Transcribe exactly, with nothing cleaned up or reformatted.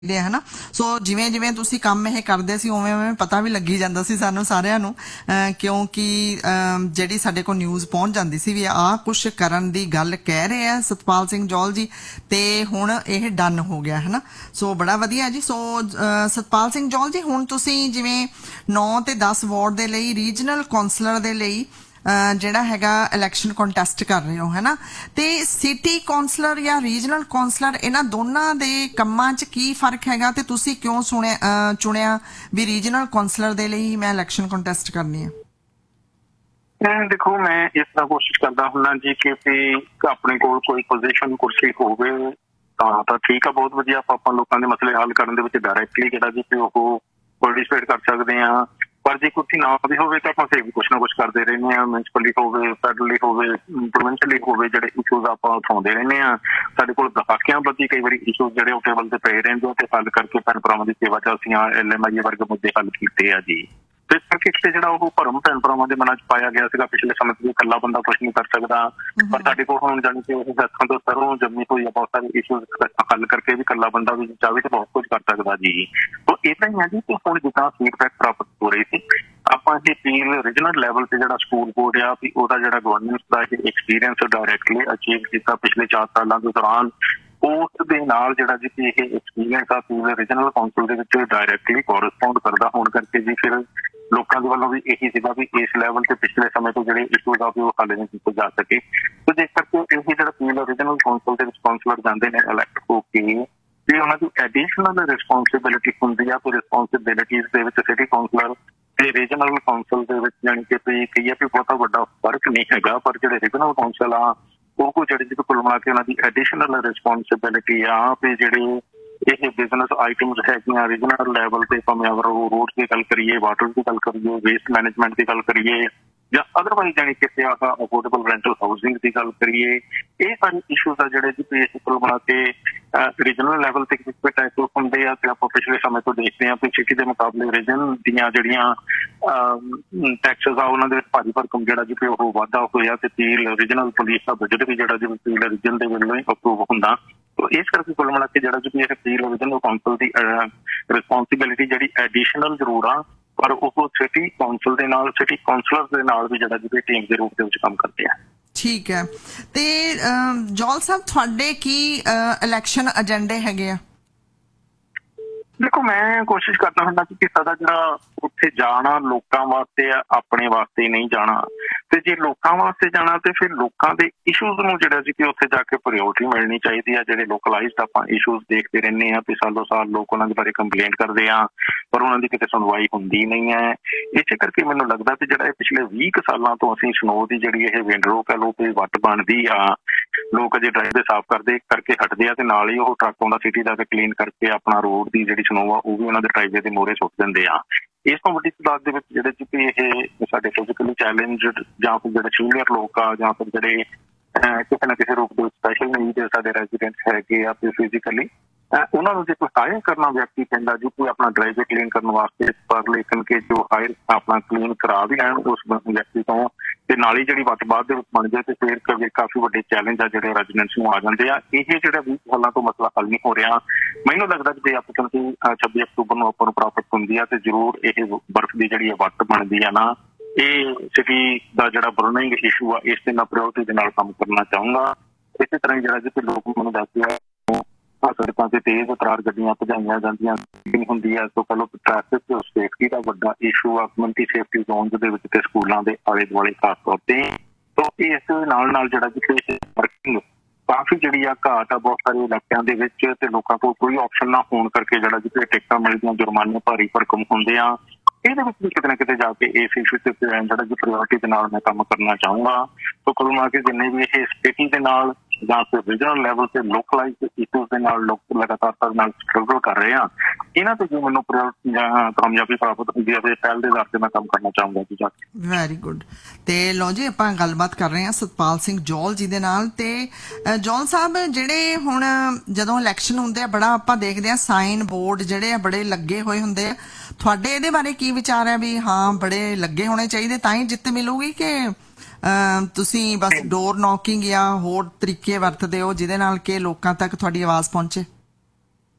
है ना। सो जिवें जिवें तुसी काम ਇਹ ਕਰਦੇ ਸੀ ਉਵੇਂ ਉਵੇਂ ਪਤਾ ਵੀ ਲੱਗੀ ਜਾਂਦਾ ਸੀ ਸਾਨੂੰ ਸਾਰਿਆਂ ਨੂੰ ਕਿਉਂਕਿ ਜਿਹੜੀ ਸਾਡੇ ਕੋਲ ਨਿਊਜ਼ ਪਹੁੰਚ ਜਾਂਦੀ ਸੀ ਵੀ ਆਹ ਕੁਛ ਕਰਨ ਦੀ ਗੱਲ ਕਹਿ ਰਹੇ ਆ ਸਤਪਾਲ ਸਿੰਘ ਜੌਲ ਜੀ ਤੇ ਹੁਣ ਇਹ ਡਨ ਹੋ ਗਿਆ ਹੈ ਨਾ। ਸੋ ਬੜਾ ਵਧੀਆ ਜੀ। ਸੋ ਸਤਪਾਲ ਸਿੰਘ ਜੌਲ ਜੀ ਹੁਣ ਤੁਸੀਂ ਜਿਵੇਂ ਨੌ ਤੇ ਦਸ ਵਾਰਡ ਦੇ ਲਈ ਰੀਜਨਲ ਕੌਂਸਲਰ ਦੇ ਲਈ ਜਿਹੜਾ ਹੈਗਾ ਇਲੈਕਸ਼ਨ ਕੰਟੈਸਟ ਕਰ ਰਹੇ ਹੋ ਹੈ ਨਾ, ਤੇ ਸਿਟੀ ਕੌਂਸਲਰ ਜਾਂ ਰੀਜਨਲ ਕੌਂਸਲਰ ਇਹਨਾਂ ਦੋਨਾਂ ਦੇ ਕੰਮਾਂ 'ਚ ਕੀ ਫਰਕ ਹੈਗਾ ਤੇ ਤੁਸੀਂ ਕਿਉਂ ਸੁਣਿਆ ਚੁਣਿਆ ਵੀ ਰੀਜਨਲ ਕੌਂਸਲਰ ਦੇ ਲਈ ਮੈਂ ਇਲੈਕਸ਼ਨ ਕੰਟੈਸਟ ਕਰਨੀ ਹੈ? देखो मैं इस तरह कोशिश करता हूँ जी कि अपने को कोई पोजीशन कुर्सी होवे तो ठीक है, बहुत वधिया ਆਪਾਂ ਲੋਕਾਂ ਦੇ ਮਸਲੇ ਹੱਲ ਕਰਨ ਦੇ ਵਿੱਚ ਡਾਇਰੈਕਟਲੀ ਜਿਹੜਾ ਜੀ ਉਹ ਪਾਰਟਿਸਿਪੇਟ ਕਰ ਸਕਦੇ ਹਾਂ। पर जो कुछ ना भी हो तो फिर भी कुछ ना कुछ करते रहने म्यूनसिपली हो फैडरली हो प्रोविंशियली हो जो इशूज आप उठाते रहने साढ़े को दहाकियां बदी कई बार इशूज जो टेबल से पे रहते तो हल करके भैन भरावां की सेवा च असीं एल एम आई वर्ग मुद्दे हल किए हैं जी। तो इस करके इतने जो भरम भैन भरावां के मन च पाया गया सीगा पिछले समय से कला बंदा कुछ नहीं कर सकता, पर साढ़े को हुण जानी कि हथों तो सरों जमी हुई है, बहुत सारे इशूज हल करके भी कला बंदा भी चाहे तो बहुत कुछ कर सकता जी। तो इदा ही है जी कि हुण जिद्दां फीडबैक प्राप्त हो रही थी ਆਪਾਂ ਇਹ ਅਪੀਲ ਰੀਜਨਲ ਲੈਵਲ ਤੇ ਜਿਹੜਾ ਸਕੂਲ ਬੋਰਡ ਆ ਵੀ ਉਹਦਾ ਜਿਹੜਾ ਗਵਰਨੈਂਸ ਦਾ ਐਕਸਪੀਰੀਅੰਸ ਡਾਇਰੈਕਟਲੀ ਅਚੀਵ ਕੀਤਾ ਪਿਛਲੇ ਚਾਰ ਸਾਲਾਂ ਦੇ ਦੌਰਾਨ, ਉਸ ਦੇ ਨਾਲ ਜਿਹੜਾ ਜੀ ਇਹ ਐਕਸਪੀਰੀਅੰਸ ਆ ਪੂਰੇ ਰੀਜਨਲ ਕਾਉਂਸਲ ਦੇ ਵਿੱਚ ਡਾਇਰੈਕਟਲੀ ਕੋਰਸਪੌਂਡ ਕਰਦਾ ਹੋਣ ਕਰਕੇ ਜੀ ਫਿਰ ਲੋਕਾਂ ਦੇ ਵੱਲੋਂ ਵੀ ਇਹੀ ਸੀਗਾ ਵੀ ਇਸ ਲੈਵਲ ਤੇ ਪਿਛਲੇ ਸਮੇਂ ਤੋਂ ਜਿਹੜੇ ਇਸ਼ੂਜ਼ ਆ ਉਹ ਹੱਲ ਨਹੀਂ ਕੀਤੇ ਜਾ ਸਕੇ। ਤੇ ਜਿਸ ਕਰਕੇ ਇਹ ਜਿਹੜਾ ਅਪੀਲ ਰੀਜਨਲ ਕਾਉਂਸਲ ਦੇ ਵਿੱਚ ਕਾਉਂਸਲਰ ਜਾਂਦੇ ਨੇ ਇਲੈਕਟ ਹੋ ਕੇ ਵੀ ਉਹਨਾਂ ਦੀ ਐਡੀਸ਼ਨਲ ਰਿਸਪੌਂਸਿਬਿਲਿਟੀ ਹੁੰਦੀ ਆ, ਤੇ ਰਿਸਪੌਂਸਿਬਿਲਿਟੀਜ਼ ਦੇ ਵਿੱਚ ਸਿਟੀ ਕਾਉਂਸਲਰ ਤੇ ਰੀਜਨਲ ਕਾਉਂਸਲ ਦੇ ਵਿੱਚ ਜਾਣੀ ਕਿ ਵੀ ਕਹੀਏ ਵੀ ਬਹੁਤਾ ਵੱਡਾ ਫਰਕ ਨਹੀਂ ਹੈਗਾ, ਪਰ ਜਿਹੜੇ ਰੀਜਨਲ ਕਾਉਂਸਲ ਆ ਉਹ ਜਿਹੜੀ ਜਿਹਦੇ ਕੁੱਲ ਮਿਲਾ ਕੇ ਉਹਨਾਂ ਦੀ ਐਡੀਸ਼ਨਲ ਰਿਸਪੌਂਸਿਬਿਲਿਟੀ ਆ ਵੀ ਜਿਹੜੇ ਇਹ ਬਿਜ਼ਨਸ ਆਈਟਮਸ ਹੈਗੀਆਂ ਰੀਜਨਲ ਲੈਵਲ ਤੇ ਭਾਵੇਂ ਅਗਰ ਉਹ ਰੋਡ ਦੀ ਗੱਲ ਕਰੀਏ, ਵਾਟਰ ਦੀ ਗੱਲ ਕਰੀਏ, ਵੇਸਟ ਮੈਨੇਜਮੈਂਟ ਦੀ ਗੱਲ ਕਰੀਏ ਜਾਂ ਅਦਰਵਾਈਜ਼ ਜਾਣੀ ਕਿ ਆਪਾਂ ਅਫੋਰਡੇਬਲ ਰੈਂਟਲ ਹਾਊਸਿੰਗ ਦੀ ਗੱਲ ਕਰੀਏ, ਇਹ ਸਾਰੇ ਇਸ਼ੂਜ਼ ਆ ਜਿਹੜੇ ਜੀ ਇਸ ਕੁੱਲ ਮਿਲਾ ਕੇ ਰੀਜਨਲ ਲੈਵਲ ਤੇ ਕਿਤੇ ਟੈਕਲ ਹੁੰਦੇ ਆ। ਤੇ ਆਪਾਂ ਪਿਛਲੇ ਸਮੇਂ ਤੋਂ ਦੇਖਦੇ ਹਾਂ ਕਿ ਸਿਟੀ ਦੇ ਮੁਕਾਬਲੇ ਰੀਜਨ ਦੀਆਂ ਜਿਹੜੀਆਂ ਟੈਕਸਿਸ ਆ ਉਹਨਾਂ ਦੇ ਵਿੱਚ ਭਾਰੀ ਭਰਕਮ ਜਿਹੜਾ ਜੀ ਉਹ ਵਾਧਾ ਹੋਇਆ ਤੇ ਪੀਲ ਰੀਜਨਲ ਪੁਲਿਸ ਦਾ ਬਜਟ ਵੀ ਜਿਹੜਾ ਜੀ ਪੀਲ ਰੀਜਨ ਦੇ ਵੱਲੋਂ ਹੀ ਅਪਰੂਵ ਹੁੰਦਾ। तो इस करके कुल मिला के जो रीजनल काउंसिल की रिस्पॉन्सिबिलिटी जी एडिशनल जरूर आ, पर वो सिटी काउंसिल के नाल सिटी काउंसलर के नाल भी जो टीम के रूप में काम करते हैं। ठीक है। ते जौल साहब तुहाडे की इलैक्शन एजेंडे हैगे आ? देखो मैं कोशिश करता हूँ कि साडा जिहड़ा उत्थे जाना लोकां वास्ते अपने वास्ते नहीं जाना, ते जे लोकां वास्ते जाना तो फिर लोकां दे इशूज नूं जिहड़ा जी कि उत्थे जाके प्रायोरिटी मिलनी चाहिए है। जिहड़े लोकलाइज्ड आपां इशूज देखते रहने हैं कि सालों साल लोग उन्हां दे बारे कंप्लेंट करते हैं पर उन्हां दी किते सुनवाई हुंदी नहीं है। इस करके मैनूं लगदा कि जिहड़ा पिछले बीस सालों तो असीं स्नो दी जिहड़ी इह विंडरो कह लो कि वट बनदी आ, लोग अजे ड्राइवे साफ करते करके हटते हैं तो नाल ही वो ट्रक आउंदा सिटी जाके क्लीन करके अपना रोड की जिहड़ी स्नो आ वो भी उन्हां दे ड्राइवे दे मोहरे सुट दिंदे आ। इस तो वड्डी तादाद दे विच जिहड़े जी कि इह साडे फिजिकली चैलेंजड जां फिर जिहड़े सीनियर लोग आ जां फिर जिहड़े किसी ना किसी रूप दे विच स्पैशल नीड साडे रेजिडेंट्स हैगे आ फिर फिजिकली उन्होंने जो कोई हायर करना व्यक्ति पैदा जो कोई अपना ड्राइवे क्लीन करने वास्ते, पर लेकिन के जो हायर अपना क्लीन करा भी लैन उस व्यक्ति तो नाल ही जी वट बाद बन जाए तो फिर काफी वड्डे चैलेंज आ जो रेजिडेंट्स आ जाते हैं। ये जो बीस सालों तो मसला हल नहीं हो रहा। मैनूं लगता कि एप्लीकेंसी छब्बी अक्तूबर को अपन प्राप्त होंगी है तो जरूर ये बर्फ की जी वट बनती है ना, ये सिटी का जो बर्निंग इशू आ इस मैं प्रायोरिटी के नाल काम करना चाहूँगा। इस तरह जो जी लोग मैंने दसदे सड़कों से तेज तरार गड्डियां भजाइया जांदियां हुंदी है तो कहो ट्रैफिक सेफ्टी का बड़ा इशू आ, कम्यूनिटी सेफ्टी जोन के स्कूलों के आले दुआले खास तौर पर। तो इस नाल नाल जिहड़ा जी पार्किंग काफी जी घाट आ बहुत सारे इलाकों के लोगों को कोई ऑप्शन ना होने करके जिहड़ा जी टिकटां मिलदियां जुर्माने भारी भरकम होंदे आ। ਇਹਦੇ ਵਿੱਚ ਵੀ ਕਿਤੇ ਨਾ ਕਿਤੇ ਜਾ ਕੇ ਇਸ ਇਸ਼ੂ ਤੇ ਜਿਹੜਾ ਜੀ ਪ੍ਰਾਇੋਰਟੀ ਦੇ ਨਾਲ ਮੈਂ ਕੰਮ ਕਰਨਾ ਚਾਹੂੰਗਾ। तो कुल मिला के जिन्ने भी ये सिटी के नाल ਜਾਂ ਫਿਰ ਰੀਜਨਲ ਲੈਵਲ ਤੇ ਲੋਕਲਾਈਜ਼ਡ ਇਸ਼ੂਜ਼ ਦੇ ਨਾਲ ਲੋਕ ਲਗਾਤਾਰ ਸਾਡੇ ਨਾਲ ਸਟਰਗਲ ਕਰ ਰਹੇ ਆ, ਇਹਨਾਂ ਤੇ ਜੋ ਮੈਨੂੰ ਕਾਮਯਾਬੀ ਪ੍ਰਾਪਤ ਹੁੰਦੀ ਹੈ ਤੇ ਪਹਿਲ ਦੇ ਆਧਾਰ ਤੇ ਮੈਂ ਕੰਮ ਕਰਨਾ ਚਾਹੂੰਗਾ ਜੀ। Very good. ਤੇ ਲਓ ਜੀ ਆਪਾਂ ਗੱਲਬਾਤ ਕਰ ਰਹੇ ਹਾਂ ਸਤਪਾਲ ਸਿੰਘ ਜੌਲ ਜੀ ਦੇ ਨਾਲ। ਤੇ ਜੌਲ ਸਾਹਿਬ ਜਿਹੜੇ ਹੁਣ ਜਦੋਂ ਇਲੈਕਸ਼ਨ ਹੁੰਦੇ ਆ ਬੜਾ ਆਪਾਂ ਦੇਖਦੇ ਆ ਸਾਈਨ ਬੋਰਡ ਜਿਹੜੇ ਆ ਬੜੇ ਲੱਗੇ ਹੋਏ ਹੁੰਦੇ ਆ, ਤੁਹਾਡੇ ਇਹਦੇ ਬਾਰੇ ਕੀ ਵਿਚਾਰ ਹੈ ਵੀ ਹਾਂ ਬੜੇ ਲੱਗੇ ਹੋਣੇ ਚਾਹੀਦੇ ਤਾਂ ਹੀ ਜਿੱਤ ਮਿਲੂਗੀ ਕਿ ਤੁਸੀਂ ਬਸ ਡੋਰ ਨੌਕਿੰਗ ਜਾਂ ਹੋਰ ਤਰੀਕੇ ਵਰਤਦੇ ਹੋ ਜਿਹਦੇ ਨਾਲ ਕਿ ਲੋਕਾਂ ਤੱਕ ਤੁਹਾਡੀ ਆਵਾਜ਼ ਪਹੁੰਚੇ?